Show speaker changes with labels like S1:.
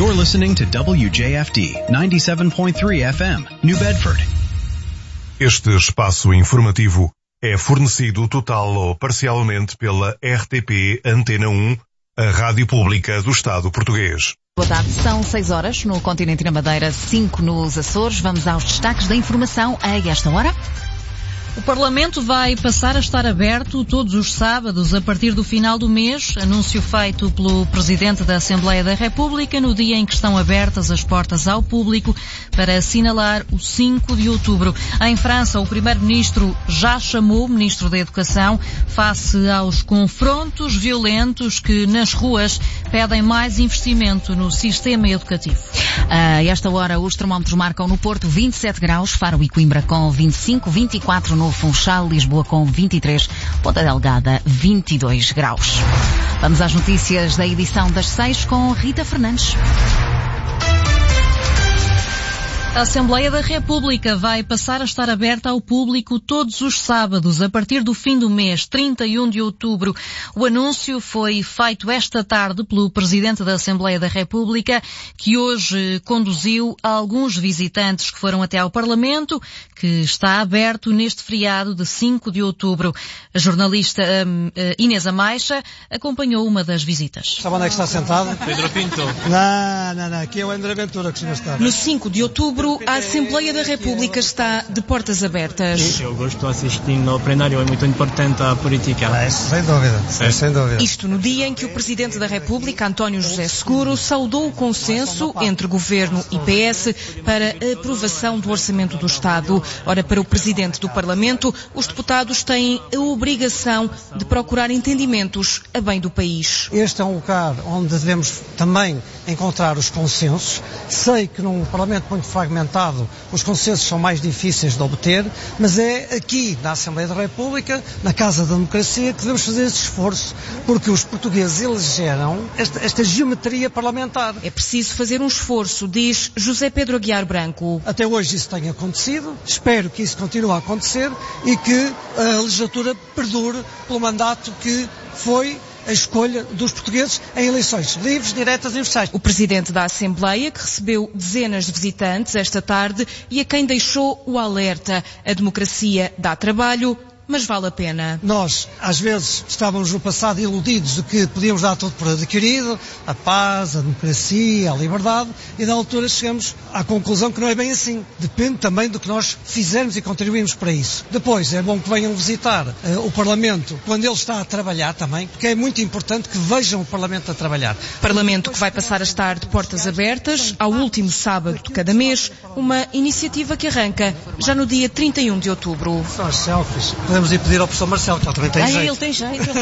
S1: You're listening to WJFD 97.3 FM, New Bedford.
S2: Este espaço informativo é fornecido total ou parcialmente pela RTP Antena 1, a Rádio Pública do Estado Português.
S3: Boa tarde, são 6 horas no continente e na Madeira, 5 nos Açores. Vamos aos destaques da informação a esta hora.
S4: O Parlamento vai passar a estar aberto todos os sábados a partir do final do mês, anúncio feito pelo Presidente da Assembleia da República no dia em que estão abertas as portas ao público para assinalar o 5 de outubro. Em França, o Primeiro-Ministro já chamou o Ministro da Educação face aos confrontos violentos que nas ruas pedem mais investimento no sistema educativo.
S3: A esta hora os termómetros marcam no Porto 27 graus, Faro e Coimbra com 25, 24 no Funchal, Lisboa com 23, Ponta Delgada 22 graus. Vamos às notícias da edição das 6 com Rita Fernandes.
S4: A Assembleia da República vai passar a estar aberta ao público todos os sábados, a partir do fim do mês, 31 de outubro. O anúncio foi feito esta tarde pelo Presidente da Assembleia da República, que hoje conduziu alguns visitantes que foram até ao Parlamento, que está aberto neste feriado de 5 de outubro. A jornalista Inês Amaixa acompanhou uma das visitas.
S5: Sabe onde é que está sentado?
S6: Pedro Pinto.
S5: Não. Aqui é o André Ventura que costuma estar.
S7: No 5 de outubro, a Assembleia da República está de portas abertas.
S6: Eu gosto de assistir no plenário, é muito importante a política.
S5: Sem dúvida.
S7: Isto no dia em que o Presidente da República, António José Seguro, saudou o consenso entre Governo e PS para a aprovação do Orçamento do Estado. Ora, para o Presidente do Parlamento, os deputados têm a obrigação de procurar entendimentos a bem do país.
S5: Este é um lugar onde devemos também encontrar os consensos. Sei que num Parlamento muito fragmentado os consensos são mais difíceis de obter, mas é aqui na Assembleia da República, na Casa da Democracia, que devemos fazer esse esforço, porque os portugueses elegeram esta geometria parlamentar.
S7: É preciso fazer um esforço, diz José Pedro Aguiar Branco.
S5: Até hoje isso tem acontecido, espero que isso continue a acontecer e que a legislatura perdure pelo mandato que foi a escolha dos portugueses em eleições livres, diretas e universais.
S7: O Presidente da Assembleia, que recebeu dezenas de visitantes esta tarde e a quem deixou o alerta: a democracia dá trabalho, mas vale a pena.
S5: Nós, às vezes, estávamos no passado iludidos de que podíamos dar tudo por adquirido, a paz, a democracia, a liberdade, e da altura chegamos à conclusão que não é bem assim. Depende também do que nós fizermos e contribuímos para isso. Depois, é bom que venham visitar o Parlamento quando ele está a trabalhar também, porque é muito importante que vejam o Parlamento a trabalhar.
S7: Parlamento que vai passar a estar de portas abertas ao último sábado de cada mês, uma iniciativa que arranca já no dia 31 de outubro.
S5: São as selfies. Podemos ir pedir ao professor Marcelo, que ele também tem jeito.
S7: Ele tem jeito.